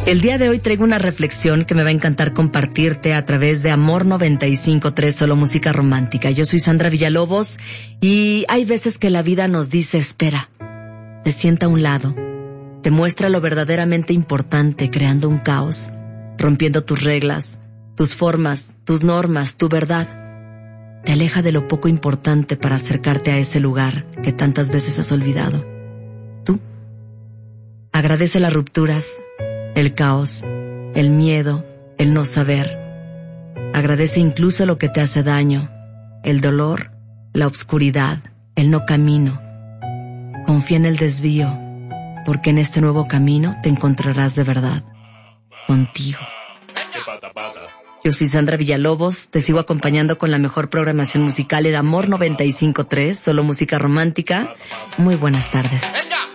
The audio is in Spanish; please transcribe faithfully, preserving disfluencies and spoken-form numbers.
El día de hoy traigo una reflexión que me va a encantar compartirte a través de Amor noventa y cinco punto tres, solo música romántica. Yo soy Sandra Villalobos y hay veces que la vida nos dice, espera, te sienta a un lado, te muestra lo verdaderamente importante creando un caos, rompiendo tus reglas, tus formas, tus normas, tu verdad. Te aleja de lo poco importante para acercarte a ese lugar que tantas veces has olvidado. Tú agradece las rupturas, el caos, el miedo, el no saber. Agradece incluso lo que te hace daño, el dolor, la obscuridad, el no camino. Confía en el desvío, porque en este nuevo camino te encontrarás de verdad, contigo. Yo soy Sandra Villalobos, te sigo acompañando con la mejor programación musical en Amor noventa y cinco punto tres, solo música romántica. Muy buenas tardes.